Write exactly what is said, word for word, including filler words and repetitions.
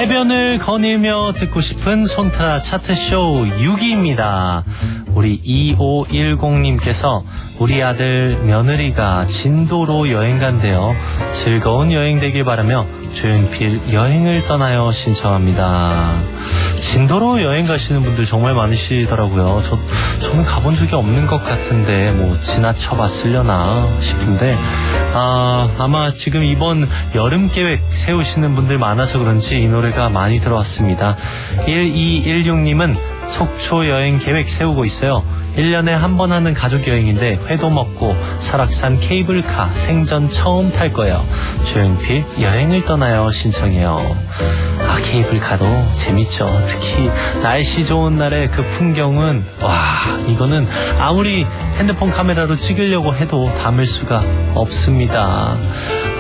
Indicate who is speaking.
Speaker 1: 해변을 거닐며 듣고 싶은 손트라 차트쇼 육 위입니다. 우리 이오일공님께서 우리 아들 며느리가 진도로 여행 간대요. 즐거운 여행 되길 바라며 조용필 여행을 떠나요 신청합니다. 진도로 여행 가시는 분들 정말 많으시더라고요. 저, 저는 가본 적이 없는 것 같은데 뭐 지나쳐 봤으려나 싶은데 아, 아마 지금 이번 여름 계획 세우시는 분들 많아서 그런지 이 노래가 많이 들어왔습니다. 일이일육님은 속초 여행 계획 세우고 있어요. 일 년에 한 번 하는 가족 여행인데 회도 먹고 설악산 케이블카 생전 처음 탈 거예요. 조용필 여행을 떠나요 신청해요. 아, 케이블카도 재밌죠. 특히 날씨 좋은 날의 그 풍경은 와, 이거는 아무리 핸드폰 카메라로 찍으려고 해도 담을 수가 없습니다.